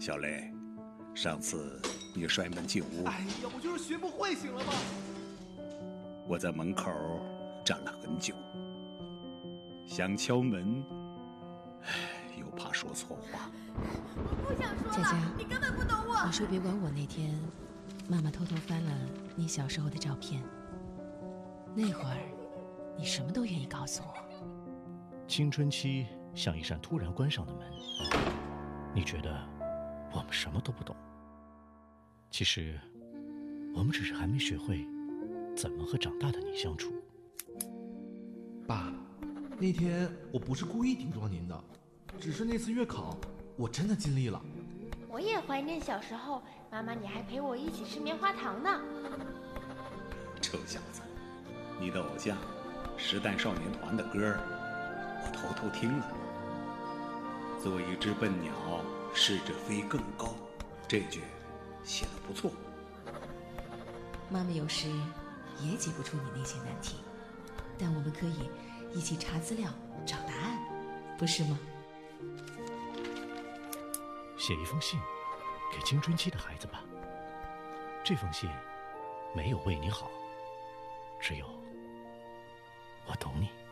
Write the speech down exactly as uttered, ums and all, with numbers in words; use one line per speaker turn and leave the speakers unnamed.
小雷，上次你摔门进屋，
哎呀，我就是学不会，行了吗？
我在门口站了很久，想敲门，唉，又怕说错话。
我不想说了，
佳佳，
你根本不懂我。
你说别管我那天，妈妈偷偷翻了你小时候的照片，那会儿你什么都愿意告诉我。
青春期像一扇突然关上的门，你觉得我们什么都不懂，其实我们只是还没学会怎么和长大的你相处。
爸，那天我不是故意顶撞您的，只是那次月考我真的尽力了。
我也怀念小时候，妈妈你还陪我一起吃棉花糖呢。
臭小子，你的偶像时代少年团的歌我偷偷听了。做一只笨鸟，试着飞更高，这句写得不错。
妈妈有时也解不出你那些难题，但我们可以一起查资料找答案，不是吗？
写一封信给青春期的孩子吧，这封信没有为你好，只有我懂你。